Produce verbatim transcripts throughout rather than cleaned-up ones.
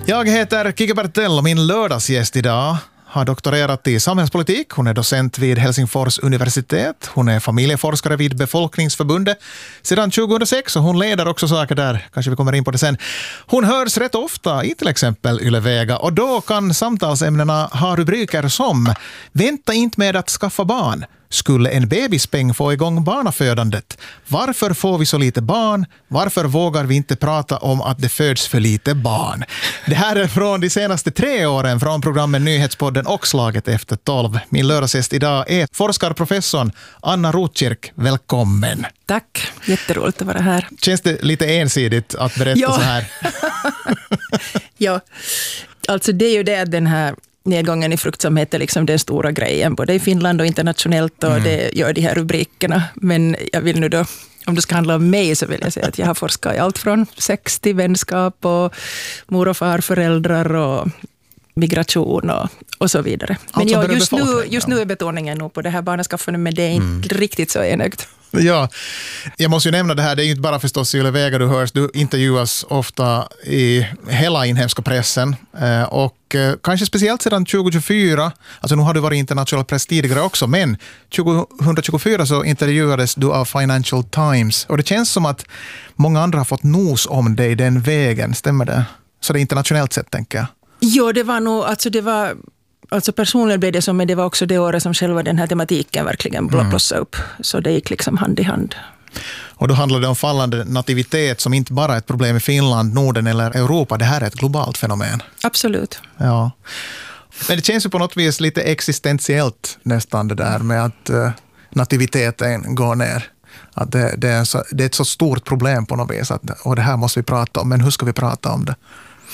Jag heter Kike Bertell och min lördagsgäst idag har doktorerat i samhällspolitik. Hon är docent vid Helsingfors universitet. Hon är familjeforskare vid Befolkningsförbundet sedan tjugohundrasex och hon leder också saker där. Kanske vi kommer in på det sen. Hon hörs rätt ofta i till exempel Yle Vega och då kan samtalsämnena ha rubriker som "Vänta inte med att skaffa barn. Skulle en bebispeng få igång barnafödandet? Varför får vi så lite barn? Varför vågar vi inte prata om att det föds för lite barn?" Det här är från de senaste tre åren från programmen Nyhetspodden och Slaget efter tolv. Min lördagsgäst idag är forskarprofessorn Anna Rotkirk. Välkommen. Tack, jätteroligt att vara här. Känns det lite ensidigt att berätta ja. så här? Ja, alltså det är ju det att den här nedgången i fruktsamhet är liksom den stora grejen, både i Finland och internationellt, och mm. det gör de här rubrikerna. Men jag vill nu då, om det ska handla om mig, så vill jag säga att jag har forskat i allt från sex till vänskap och mor- och farföräldrar och migration och, och så vidare. Men ja, just, nu, just nu är betoningen nog på det här barnaskaffandet, men det är inte mm. riktigt så enögt. Ja, jag måste ju nämna det här, det är ju inte bara förstås i Yle Vega du hörs, du intervjuas ofta i hela inhemska pressen och kanske speciellt sedan tjugohundratjugofyra, alltså nu har du varit i internationell press tidigare också, men tjugohundratjugofyra så intervjuades du av Financial Times och det känns som att många andra har fått nos om dig den vägen, stämmer det? Så det är internationellt sett, tänker jag. Ja, det var nog, alltså det var... Alltså personligen blev det som, men det var också det året som själva den här tematiken verkligen blossade upp. Så det gick liksom hand i hand. Och då handlar det om fallande nativitet som inte bara är ett problem i Finland, Norden eller Europa. Det här är ett globalt fenomen. Absolut. Ja. Men det känns ju på något vis lite existentiellt nästan det där med att uh, nativiteten går ner. Att det, det, är så, det är ett så stort problem på något vis. Att, och det här måste vi prata om. Men hur ska vi prata om det?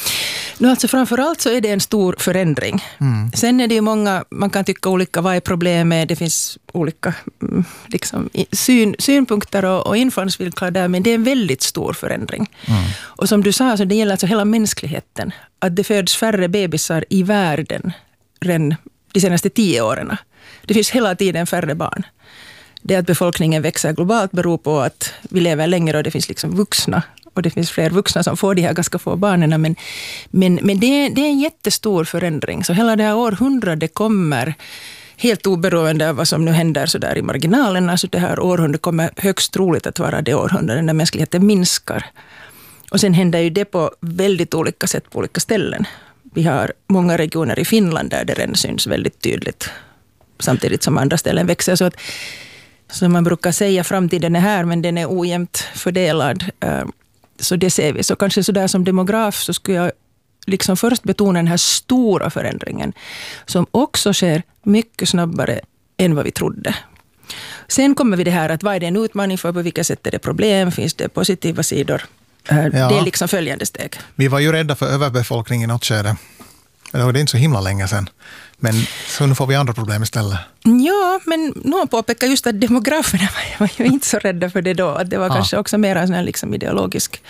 No, alltså framförallt så är det en stor förändring. Mm. Sen är det ju många, man kan tycka olika, vad är problemet? Det finns olika liksom, syn, synpunkter och, och infallsvinklar där, men det är en väldigt stor förändring. Mm. Och som du sa, så det gäller alltså hela mänskligheten. Att det föds färre bebisar i världen än de senaste tio åren. Det finns hela tiden färre barn. Det att befolkningen växer globalt beror på att vi lever längre och det finns liksom vuxna. Och det finns fler vuxna som får de här ganska få barnen. Men, men, men det, det är en jättestor förändring. Så hela det här århundradet kommer, helt oberoende av vad som nu händer så där i marginalen, alltså det här århundradet kommer högst troligt att vara det århundradet när mänskligheten minskar. Och sen händer ju det på väldigt olika sätt på olika ställen. Vi har många regioner i Finland där det redan syns väldigt tydligt. Samtidigt som andra ställen växer. Så att, som man brukar säga, framtiden är här men den är ojämnt fördelad. Så det ser vi. Så kanske så där som demograf så skulle jag liksom först betona den här stora förändringen som också sker mycket snabbare än vad vi trodde. Sen kommer vi det här att vad är det en utmaning för, på vilka sätt är det problem, finns det positiva sidor? Ja. Det är liksom följande steg. Vi var ju rädda för överbefolkning i något skede. Det är inte så himla länge sedan. Men så nu får vi andra problem istället. Ja, men någon påpekar just att demograferna var ju inte så rädda för det då. Att det var ah. kanske också mer en sån här liksom ideologisk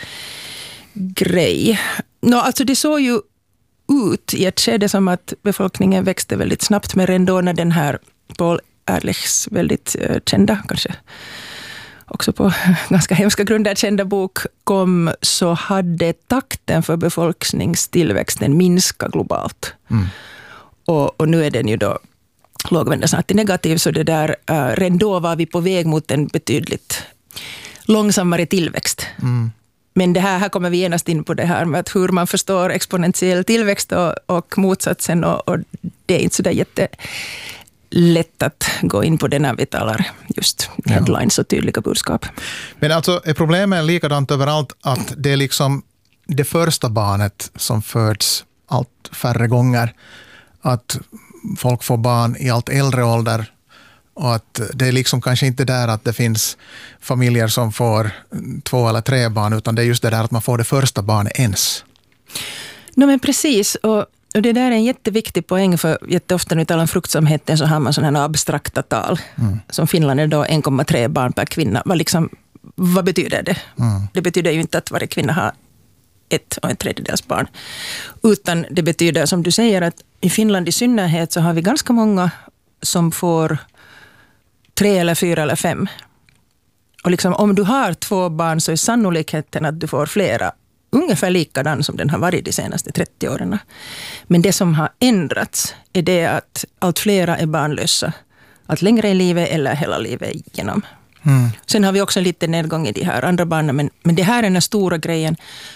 grej. Nå, alltså det såg ju ut i ett skede som att befolkningen växte väldigt snabbt. Men ändå när den här Paul Ehrlichs väldigt uh, kända, kanske också på ganska hemska grunder kända bok kom, så hade takten för befolkningstillväxten minskat globalt. Mm. Och, och nu är den ju då lågvända snart till negativ, så det där, uh, redan då var vi på väg mot en betydligt långsammare tillväxt. Mm. Men det här, här kommer vi genast in på det här med att hur man förstår exponentiell tillväxt och, och motsatsen, och, och det är inte så där jättelätt att gå in på det när vi talar just headlines ja. och tydliga budskap. Men alltså är problemet likadant överallt, att det är liksom det första barnet som föds allt färre gånger, att folk får barn i allt äldre ålder och att det är liksom kanske inte där att det finns familjer som får två eller tre barn, utan det är just det där att man får det första barnet ens. No, men precis, och, och det där är en jätteviktig poäng, för jätteofta när vi talar om fruktsamheten så har man sådana här abstrakta tal. Mm. Som Finland är då en komma tre barn per kvinna. Vad, liksom, vad betyder det? Mm. Det betyder ju inte att varje kvinna har ett och en tredjedels barn. Utan det betyder, som du säger, att i Finland i synnerhet så har vi ganska många som får tre eller fyra eller fem. Och liksom, om du har två barn så är sannolikheten att du får flera ungefär likadan som den har varit de senaste trettio åren. Men det som har ändrats är det att allt flera är barnlösa. Allt längre i livet eller hela livet igenom. Mm. Sen har vi också en liten nedgång i de här andra barnen. Men, men det här är den stora grejen.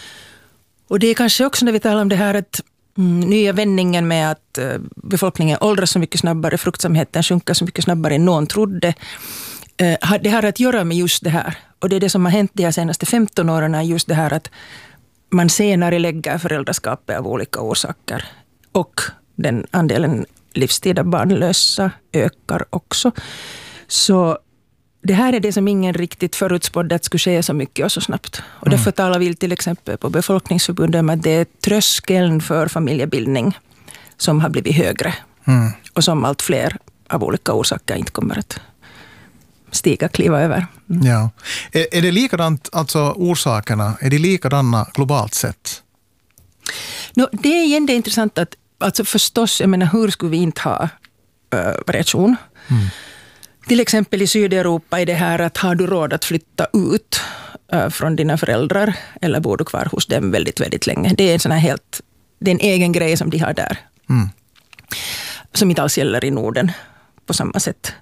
Och det är kanske också när vi talar om det här att mm, nya vändningen med att uh, befolkningen åldras så mycket snabbare, fruktsamheten sjunker så mycket snabbare än någon trodde. Uh, det har att göra med just det här. Och det är det som har hänt de senaste femton åren, just det här att man senare lägger föräldraskapet av olika orsaker. Och den andelen livstida barnlösa ökar också. Så det här är det som ingen riktigt förutspådde att skulle ske så mycket och så snabbt. Och därför mm. talar vi till exempel på Befolkningsförbundet om att det är tröskeln för familjebildning som har blivit högre. Mm. Och som allt fler av olika orsaker inte kommer att stiga, kliva över. Mm. Ja. Är, är det likadant, alltså orsakerna, är det likadana globalt sett? No, det är igen det intressant att, alltså förstås, jag menar, hur skulle vi inte ha äh, variation? Mm. Till exempel i Sydeuropa är det här att har du råd att flytta ut äh, från dina föräldrar eller bor du kvar hos dem väldigt, väldigt länge. Det är en sån här helt, det är en egen grej som de har där. Mm. Som inte alls gäller i Norden på samma sätt.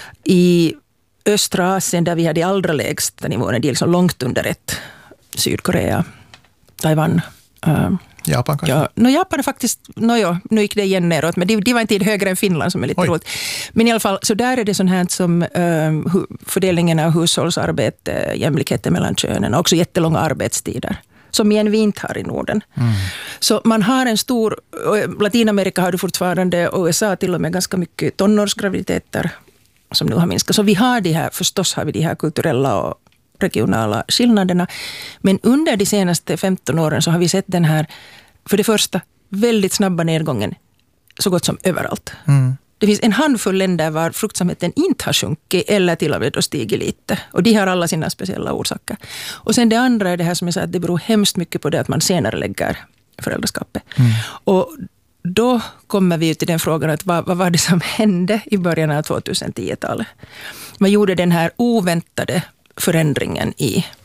I östra Asien där vi har de allra lägsta nivåerna, det är liksom långt under ett. Sydkorea, Taiwan. Uh, Japan kanske? Ja, no, Japan är faktiskt, no, ja, nu gick det igen neråt, men det, det var inte högre än Finland som är lite Oj. roligt. Men i alla fall, så där är det sånt här som uh, fördelningen av hushållsarbete, jämlikheten mellan könen och också jättelånga arbetstider. Som igen vi inte har i Norden. Mm. Så man har en stor, Latinamerika har du fortfarande, och U S A till och med ganska mycket tonårsgraviditeter som nu har minskat. Så vi har de här, förstås har vi de här kulturella och regionala skillnaderna. Men under de senaste femton åren så har vi sett den här, för det första, väldigt snabba nedgången så gott som överallt. Mm. Det finns en handfull länder var fruktsamheten inte har sjunkit eller till och med då stigit lite. Och de har alla sina speciella orsaker. Och sen det andra är det här som jag sa, att det beror hemskt mycket på det att man senare lägger föräldraskapet. Mm. Och då kommer vi till den frågan att vad, vad var det som hände i början av tjugohundratio-talet? Vad gjorde den här oväntade förändringen i